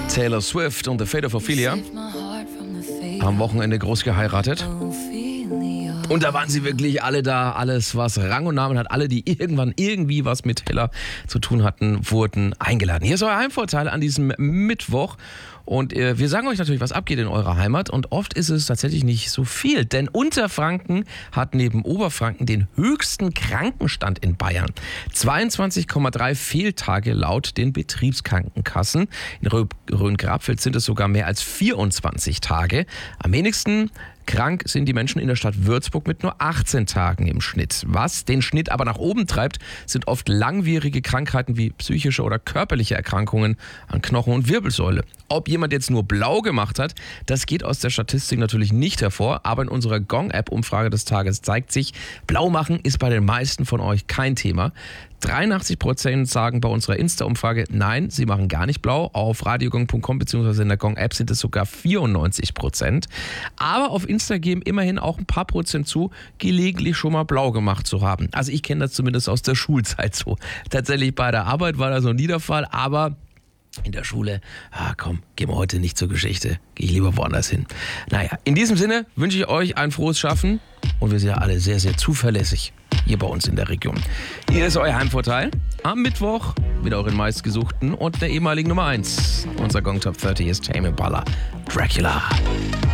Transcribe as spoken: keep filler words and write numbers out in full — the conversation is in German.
Taylor Swift und The Fate of Ophelia am Wochenende groß geheiratet. Und da waren sie wirklich alle da, alles was Rang und Namen hat, alle, die irgendwann irgendwie was mit Taylor zu tun hatten, wurden eingeladen. Hier ist euer Heimvorteil an diesem Mittwoch. Und äh, wir sagen euch natürlich, was abgeht in eurer Heimat. Und oft ist es tatsächlich nicht so viel. Denn Unterfranken hat neben Oberfranken den höchsten Krankenstand in Bayern. zweiundzwanzig Komma drei Fehltage laut den Betriebskrankenkassen. In Rhön-Grabfeld sind es sogar mehr als vierundzwanzig Tage. Am wenigsten krank sind die Menschen in der Stadt Würzburg mit nur achtzehn Tagen im Schnitt. Was den Schnitt aber nach oben treibt, sind oft langwierige Krankheiten wie psychische oder körperliche Erkrankungen an Knochen und Wirbelsäule. Ob jemand jetzt nur blau gemacht hat, das geht aus der Statistik natürlich nicht hervor, aber in unserer Gong-App-Umfrage des Tages zeigt sich, blau machen ist bei den meisten von euch kein Thema. dreiundachtzig Prozent sagen bei unserer Insta-Umfrage, nein, sie machen gar nicht blau. Auf radiogong punkt com bzw. in der Gong-App sind es sogar vierundneunzig Prozent. Aber auf Insta geben immerhin auch ein paar Prozent zu, gelegentlich schon mal blau gemacht zu haben. Also ich kenne das zumindest aus der Schulzeit so. Tatsächlich bei der Arbeit war das noch nie der Fall, aber in der Schule, ah komm, gehen wir heute nicht zur Geschichte, gehe ich lieber woanders hin. Naja, in diesem Sinne wünsche ich euch ein frohes Schaffen und wir sind ja alle sehr, sehr zuverlässig hier bei uns in der Region. Hier ist euer Heimvorteil am Mittwoch mit euren meistgesuchten und der ehemaligen Nummer eins. Unser Gong Top dreißig ist Tame Impala, Dracula.